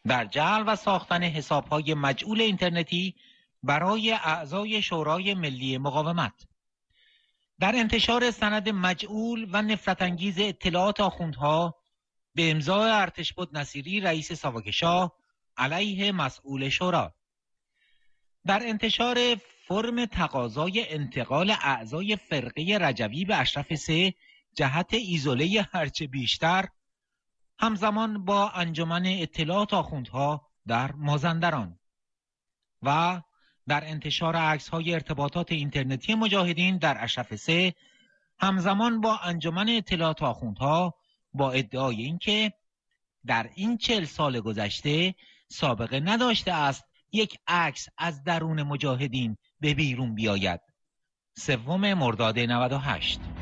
در جعل و ساختن حساب‌های مجعول اینترنتی برای اعضای شورای ملی مقاومت، در انتشار سند مجعول و نفرت‌انگیز اطلاعات آخوندها به امضای ارتشبد نصیری رئیس ساواک علیه مسئول شورا، در انتشار فرم تقاضای انتقال اعضای فرقه رجوی به اشرف 3 جهت ایزوله هرچه بیشتر، همزمان با انجمن اطلاعات آخوندها در مازندران، و در انتشار عکس‌های ارتباطات اینترنتی مجاهدین در اشرف 3 همزمان با انجمن اطلاعات آخوندها با ادعای اینکه در این 40 سال گذشته سابقه نداشته است یک عکس از درون مجاهدین به بیرون بیاید. 3 مرداد 98.